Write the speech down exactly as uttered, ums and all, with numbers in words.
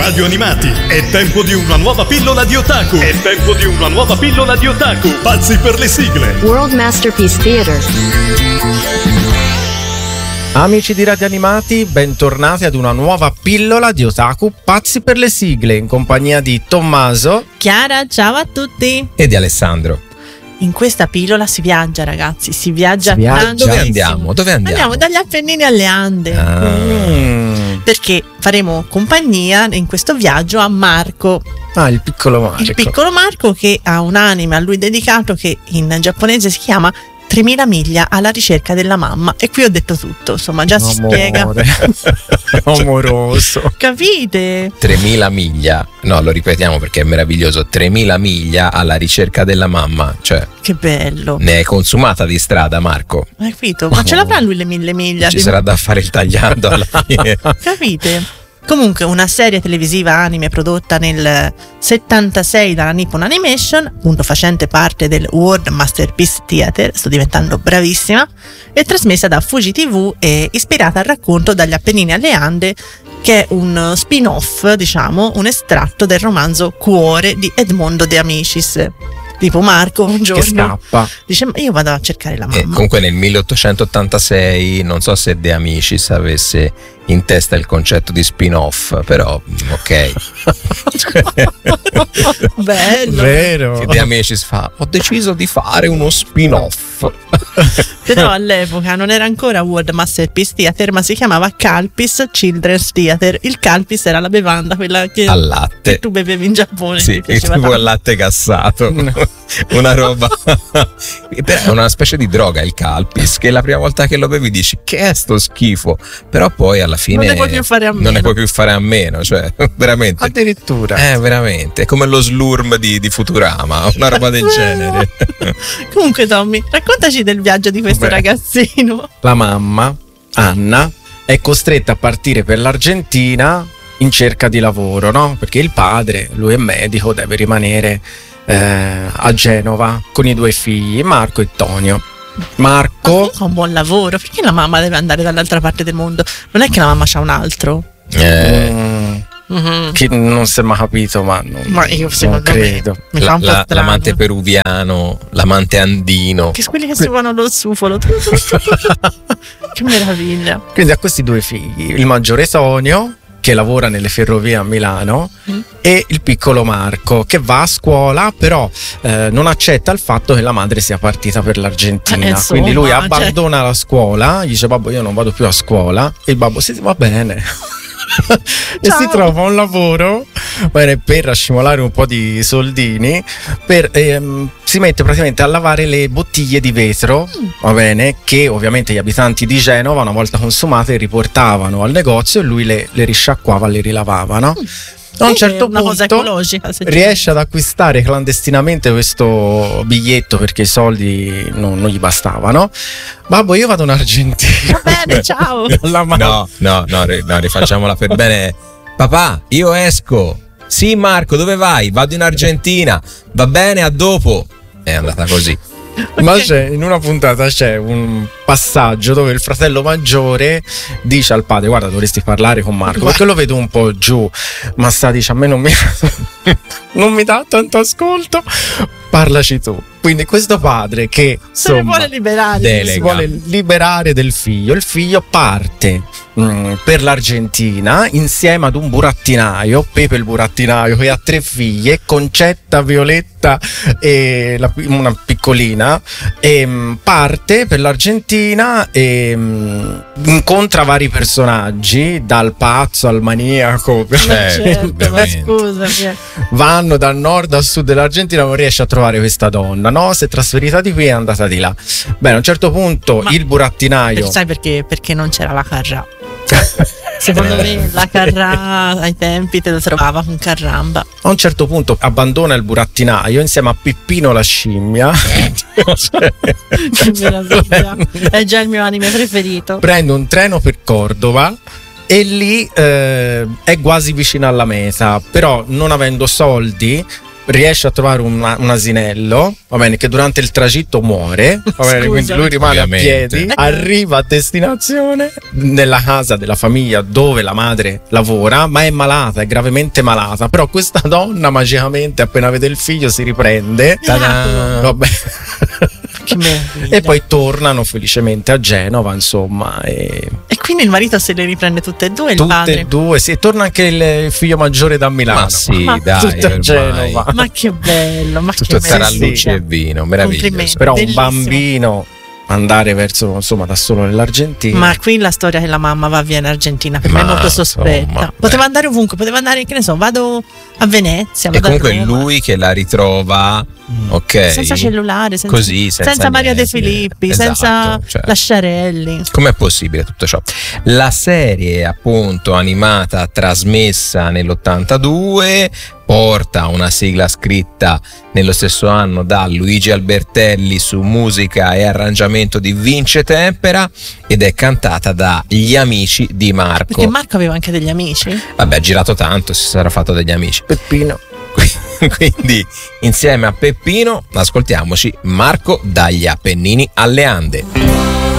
Radio Animati, è tempo di una nuova pillola di otaku. È tempo di una nuova pillola di otaku. Pazzi per le sigle. World Masterpiece Theater. Amici di Radio Animati, bentornati ad una nuova pillola di otaku pazzi per le sigle, in compagnia di Tommaso, Chiara, ciao a tutti. E di Alessandro. In questa pillola si viaggia, ragazzi, si viaggia, si viaggia. tanto. Dove andiamo? Dove andiamo? Andiamo dagli Appennini alle Ande. Ah. mm. Perché faremo compagnia in questo viaggio a Marco. Ah, il piccolo Marco. Il piccolo Marco, che ha un anime a lui dedicato che in giapponese si chiama tremila miglia alla ricerca della mamma. E qui ho detto tutto, insomma, già si Amore. spiega. Amoroso. Capite? tremila miglia. No, lo ripetiamo perché è meraviglioso. tremila miglia alla ricerca della mamma. Cioè, Che bello. ne è consumata di strada, Marco. Hai capito? Ma ce l'avrà lui le mille miglia? Ci Di- sarà da fare il tagliando alla fine. Capite? Comunque una serie televisiva anime prodotta nel settantasei dalla Nippon Animation, appunto facente parte del World Masterpiece Theater, sto diventando bravissima, e trasmessa da Fuji T V e ispirata al racconto Dagli Appennini alle Ande, che è un spin-off, diciamo, un estratto del romanzo Cuore di Edmondo De Amicis. Tipo Marco un giorno Che scappa. dice: ma io vado a cercare la E mamma. comunque nel milleottocentottantasei, non so se De Amicis avesse in testa il concetto di spin-off, però ok. Bello. Vero. Che De Amicis fa: ho deciso di fare uno spin-off. Però all'epoca non era ancora World Masterpiece Theater, ma si chiamava Calpis Children's Theater. Il Calpis era la bevanda, quella che, Al latte. che tu bevevi in Giappone. Sì, mi piaceva tipo tanto. al latte gassato. Una roba. Però è una specie di droga il Calpis, che la prima volta che lo bevi dici: che è sto schifo? Però poi alla fine Non ne puoi più fare a non meno. ne puoi più fare a meno, cioè veramente. Addirittura. Eh, veramente, è come lo slurm di, di Futurama, una roba del genere. Comunque Tommy, raccontaci del viaggio di questo Beh. ragazzino. La mamma, Anna, è costretta a partire per l'Argentina in cerca di lavoro, no? Perché il padre, lui è medico, deve rimanere eh, a Genova con i due figli, Marco e Tonio. Ma Marco, comunque ha un buon lavoro, perché la mamma deve andare dall'altra parte del mondo? Non è che la mamma c'ha un altro? Eh, mm, Mhm. che non si è mai capito, ma non, Ma io non secondo credo. me mi fa la- un po' la- strano. l'amante peruviano, l'amante andino. Che quelli che suonano lo zufolo. Che meraviglia. Quindi ha questi due figli, il maggiore Tonio, che lavora nelle ferrovie a Milano, Mm. e il piccolo Marco, che va a scuola, però eh, non accetta il fatto che la madre sia partita per l'Argentina. Eh, insomma, Quindi lui cioè- abbandona la scuola, dice: babbo, io non vado più a scuola. E il babbo: sì, sì, va bene. E Ciao. si trova un lavoro bene, per rascimolare un po' di soldini, per, ehm, si mette praticamente a lavare le bottiglie di vetro, Mm. va bene, che ovviamente gli abitanti di Genova, una volta consumate, riportavano al negozio e lui le, le risciacquava, le rilavava, no? A un È certo una cosa punto ecologica, se ci riesce ad acquistare clandestinamente questo biglietto perché i soldi non, non gli bastavano. Babbo, io vado in Argentina. Va bene, ciao. La mamma- No, no, no, ri- no, rifacciamola per bene. Papà, io esco. Sì, Marco, dove vai? Vado in Argentina. Va bene, a dopo. È andata così. Ma c'è, in una puntata c'è un passaggio dove il fratello maggiore dice al padre: guarda, dovresti parlare con Marco, perché lo vedo un po' giù, ma sta, dice: a me non mi, non mi dà tanto ascolto, parlaci tu. Quindi questo padre che Se ne insomma vuole liberare. Delega. si vuole liberare del figlio, il figlio parte mm, per l'Argentina insieme ad un burattinaio, Pepe il burattinaio, che ha tre figlie, Concetta, Violetta e la- una piccolina, e mm, parte per l'Argentina e mm, incontra vari personaggi, dal pazzo al maniaco, Ma Certo, certo, ma veramente. scusami. vanno dal nord al sud dell'Argentina, non riesce a trovare questa donna, no? Si è trasferita di qui e è andata di là. Bene, a un certo punto Ma- il burattinaio Sai perché? Perché non c'era la Carrà. Secondo me la Carrà ai tempi te lo trovava con Carramba. a un certo punto abbandona il burattinaio insieme a Pippino la scimmia. Che meraviglia. È già il mio anime preferito. Prende un treno per Cordova e lì eh, è quasi vicino alla meta, però non avendo soldi riesce a trovare un, un asinello, va bene, che durante il tragitto muore, va bene, Scusa, quindi lui rimane ovviamente. a piedi, arriva a destinazione nella casa della famiglia dove la madre lavora, ma è malata, è gravemente malata, però questa donna magicamente appena vede il figlio si riprende. Ta-da! Vabbè. Che meraviglia. E poi tornano felicemente a Genova, insomma, e E quindi il marito se le riprende tutte e due, il tutte padre. e due, sì, e torna anche il figlio maggiore da Milano. Ma sì, Ma dai, tutto a ormai. Genova. Ma che bello, ma Tutto che sarà meraviglia. luce e vino, meraviglioso. Complimenti. Però un Bellissimo. bambino andare verso, insomma, da solo nell'Argentina. Ma qui la storia che la mamma va via in Argentina per me è Ma, molto sospetta. insomma, Poteva beh. andare ovunque, poteva andare, che ne so, vado a Venezia, E vado comunque a Roma. lui che la ritrova, ok. Senza cellulare, senza, Così, senza Maria De niente. Filippi, Esatto, senza cioè. la Sciarelli. Com'è possibile tutto ciò? La serie appunto animata trasmessa nell'ottantadue porta una sigla scritta nello stesso anno da Luigi Albertelli su musica e arrangiamento di Vince Tempera ed è cantata dagli amici di Marco. Perché Marco aveva anche degli amici. Vabbè, ha girato tanto, si sarà fatto degli amici. Peppino. Quindi insieme a Peppino ascoltiamoci Marco dagli Appennini alle Ande.